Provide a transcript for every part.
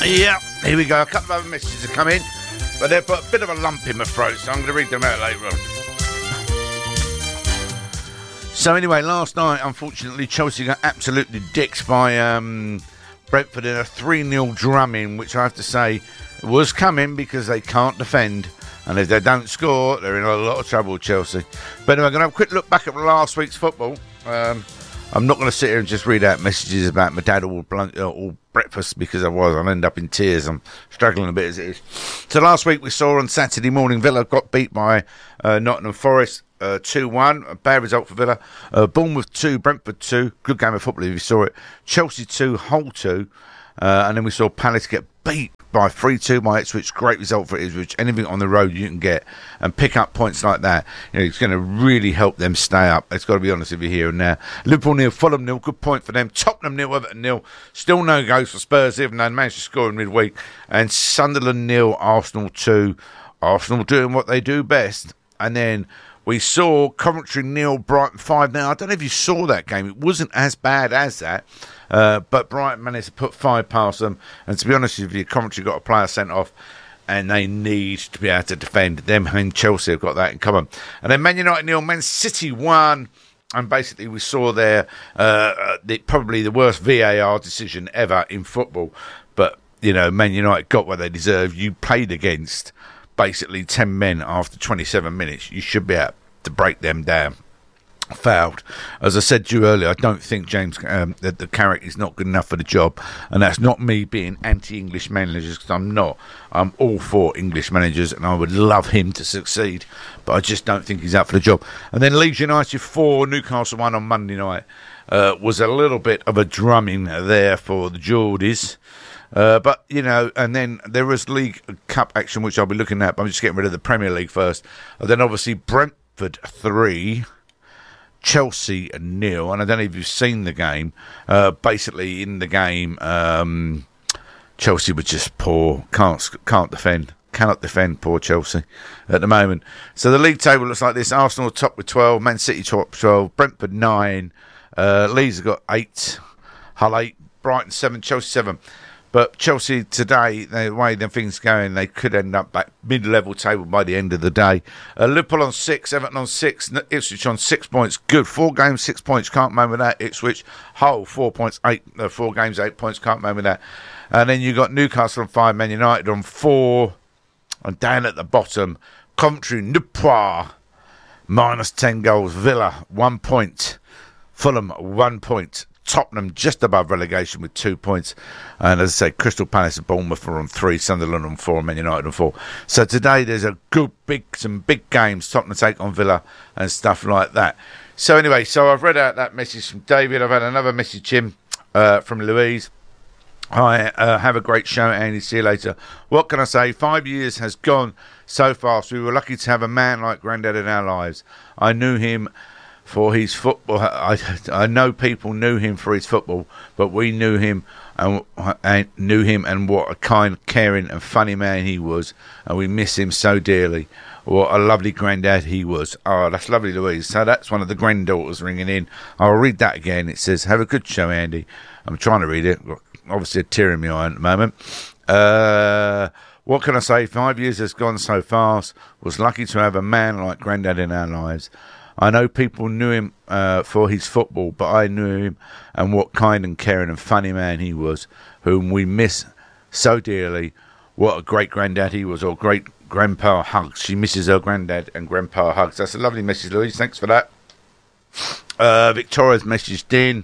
Yeah, here we go. A couple of other messages have come in, but they've got a bit of a lump in my throat, so I'm going to read them out later on. So anyway, last night, unfortunately, Chelsea got absolutely dicked by Brentford in a 3-0 drumming, which I have to say was coming because they can't defend. And if they don't score, they're in a lot of trouble, Chelsea. But anyway, I'm going to have a quick look back at last week's football. I'm not going to sit here and just read out messages about my dad all breakfast, because otherwise I'll end up in tears. I'm struggling a bit as it is. So last week we saw on Saturday morning Villa got beat by Nottingham Forest 2-1. A bad result for Villa. Bournemouth 2, Brentford 2. Good game of football if you saw it. Chelsea 2, Hull 2. And then we saw Palace get beat by 3-2 by Ipswich. Great result for Ipswich. Anything on the road you can get and pick up points like that, you know, it's going to really help them stay up. It's got to be honest with you here and now. Liverpool 0, Fulham 0. Good point for them. Tottenham 0, Everton 0. Still no goals for Spurs, even though they managed to score in midweek. And Sunderland 0, Arsenal 2. Arsenal doing what they do best. And then we saw Coventry 0, Brighton 5. Now, I don't know if you saw that game. It wasn't as bad as that. But Brighton managed to put 5 past them. And to be honest with you, Coventry got a player sent off, and they need to be able to defend. Them and Chelsea have got that in common. And then Man United 0, Man City 1. And basically we saw there probably the worst VAR decision ever in football. But, you know, Man United got what they deserved. You played against basically 10 men after 27 minutes. You should be able to break them down. Fouled. As I said to you earlier, I don't think James that the Carrick is not good enough for the job, and that's not me being anti-English managers, because I'm not. I'm all for English managers, and I would love him to succeed, but I just don't think he's up for the job. And then Leeds United 4, Newcastle 1 on Monday night was a little bit of a drumming there for the Geordies. But, you know, and then there was League Cup action, which I'll be looking at, but I'm just getting rid of the Premier League first. And then obviously Brentford 3, Chelsea 0, and I don't know if you've seen the game. Basically, in the game, Chelsea were just poor. Can't defend. Cannot defend, poor Chelsea at the moment. So the league table looks like this. Arsenal top with 12, Man City top 12, Brentford 9, Leeds have got 8, Hull 8, Brighton 7, Chelsea 7. But Chelsea today, the way the things going, they could end up back mid-level table by the end of the day. Liverpool on 6, Everton on 6, Ipswich on 6 points. Good. 4 games, 6 points. Can't moan with that. Ipswich, Hull, 4 points, 4 games, 8 points. Can't moan with that. And then you got Newcastle on 5, Man United on 4. And down at the bottom, Coventry, Newport, minus 10 goals. Villa, 1 point. Fulham, 1 point. Tottenham just above relegation with 2 points. And as I say, Crystal Palace and Bournemouth are on 3, Sunderland on 4, Man United on 4. So today there's some big games, Tottenham take on Villa and stuff like that. So anyway, so I've read out that message from David. I've had another message in from Louise. Hi, have a great show, Andy. See you later. What can I say? 5 years has gone so fast. We were lucky to have a man like Grandad in our lives. I knew him for his football. I know people knew him for his football, but we knew him and what a kind, caring and funny man he was, and we miss him so dearly. What a lovely granddad he was. Oh, that's lovely, Louise. So that's one of the granddaughters ringing in. I'll read that again. It says, have a good show, Andy. I'm trying to read it. Obviously a tear in my eye at the moment. What can I say? 5 years has gone so fast. Was lucky to have a man like Grandad in our lives. I know people knew him for his football, but I knew him and what kind and caring and funny man he was, whom we miss so dearly. What a great granddad he was, or great grandpa hugs. She misses her granddad and grandpa hugs. That's a lovely message, Louise. Thanks for that. Victoria's messaged in.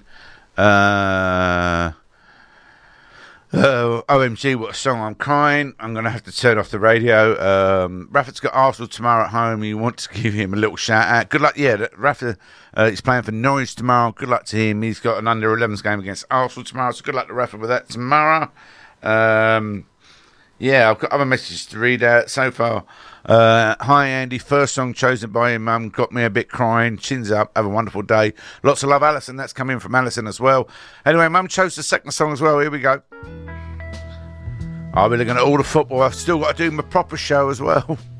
OMG, what a song, I'm crying. I'm going to have to turn off the radio. Rafa's got Arsenal tomorrow at home. You want to give him a little shout out. Good luck. Yeah, Rafa is playing for Norwich tomorrow. Good luck to him. He's got an under-11s game against Arsenal tomorrow, so good luck to Rafa with that tomorrow. Yeah, I've got other messages to read out so far. Hi, Andy. First song chosen by your mum. Got me a bit crying. Chins up. Have a wonderful day. Lots of love, Alison. That's coming from Alison as well. Anyway, mum chose the second song as well. Here we go. I'll be looking at all the football. I've still got to do my proper show as well.